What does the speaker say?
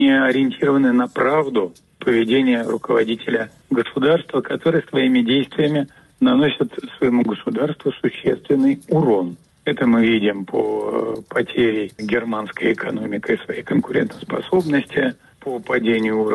не ориентированы на правду поведения руководителя государства, который своими действиями наносит своему государству существенный урон. Это мы видим по потере германской экономикой своей конкурентоспособности, по падению уровня